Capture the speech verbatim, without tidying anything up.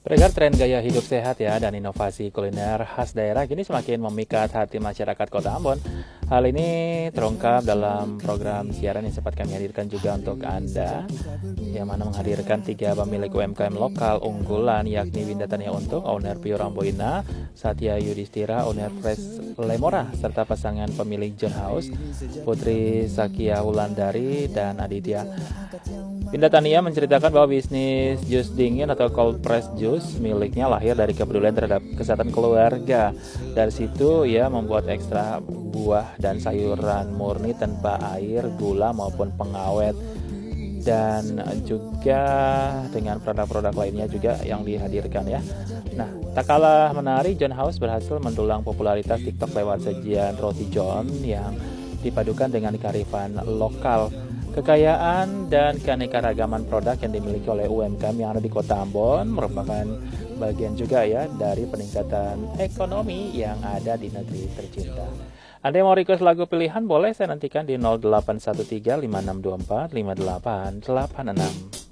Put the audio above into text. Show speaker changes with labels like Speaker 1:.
Speaker 1: Beredar tren gaya hidup sehat ya dan inovasi kuliner khas daerah kini semakin memikat hati masyarakat Kota Ambon. Hal ini terungkap dalam program siaran yang sempat kami hadirkan juga untuk Anda, yang mana menghadirkan tiga pemilik U M K M lokal unggulan, yakni Winda Tania Untung, owner Pio Ramboina, Satya Yudhistira, owner Fresh Lemora, serta pasangan pemilik John House, Putri Sakia Wulandari dan Aditya. Winda Tania menceritakan bahwa bisnis jus dingin atau cold press juice miliknya lahir dari kepedulian terhadap kesehatan keluarga. Dari situ ia membuat ekstra buah dan sayuran murni tanpa air, gula maupun pengawet. Dan juga dengan produk-produk lainnya juga yang dihadirkan ya. Nah, tak kalah menarik, John House berhasil mendulang popularitas TikTok lewat sajian roti John yang dipadukan dengan kearifan lokal. Kekayaan dan keanekaragaman produk yang dimiliki oleh U M K M yang ada di Kota Ambon merupakan bagian juga ya dari peningkatan ekonomi yang ada di negeri tercinta. Anda yang mau request lagu pilihan boleh saya nantikan di nol delapan satu tiga lima enam dua empat lima delapan delapan enam.